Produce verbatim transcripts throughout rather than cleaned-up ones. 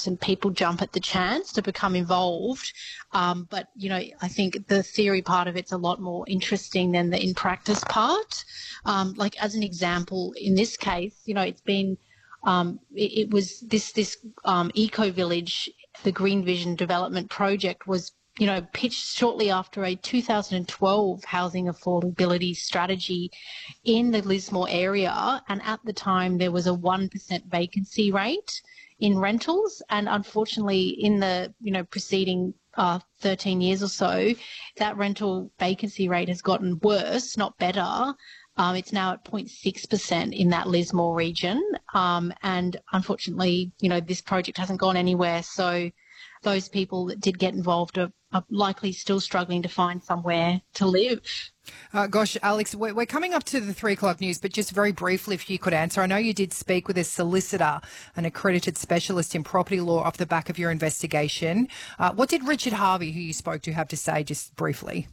and people jump at the chance to become involved. Um, but, you know, I think the theory part of it's a lot more interesting than the in practice part. Um, like as an example, in this case, you know, it's been, um, it, it was this, this um, eco-village, the Green Vision Development Project was, you know, pitched shortly after a two thousand twelve housing affordability strategy in the Lismore area. And at the time, there was a one percent vacancy rate in rentals. And unfortunately, in the, you know, preceding uh, thirteen years or so, that rental vacancy rate has gotten worse, not better. Um, it's now at zero point six percent in that Lismore region. Um, and unfortunately, you know, this project hasn't gone anywhere. So those people that did get involved are, are likely still struggling to find somewhere to live. Uh, gosh, Alex, we're, we're coming up to the three o'clock news, but just very briefly, if you could answer. I know you did speak with a solicitor, an accredited specialist in property law off the back of your investigation. Uh, what did Richard Harvey, who you spoke to, have to say just briefly?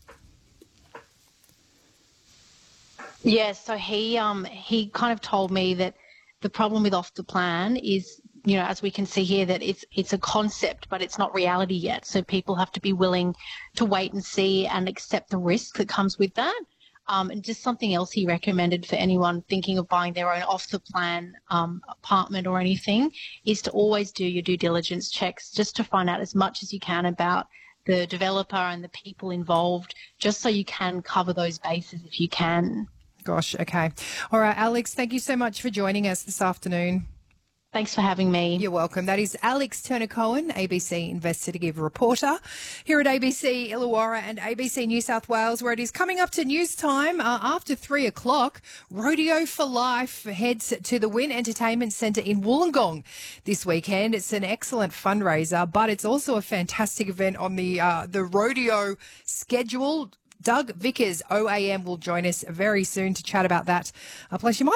Yeah, so he um he kind of told me that the problem with off the plan is, you know, as we can see here, that it's it's a concept, but it's not reality yet. So people have to be willing to wait and see and accept the risk that comes with that. Um, and just something else he recommended for anyone thinking of buying their own off-the-plan um, apartment or anything is to always do your due diligence checks, just to find out as much as you can about the developer and the people involved, just so you can cover those bases if you can. Gosh, okay. All right, Alex, thank you so much for joining us this afternoon. Thanks for having me. You're welcome. That is Alex Turner-Cohen, A B C investigative reporter here at A B C Illawarra and A B C New South Wales, where it is coming up to news time uh, after three o'clock. Rodeo for Life heads to the Wynn Entertainment Centre in Wollongong this weekend. It's an excellent fundraiser, but it's also a fantastic event on the uh, the rodeo schedule. Doug Vickers, O A M, will join us very soon to chat about that. Uh, plus, you might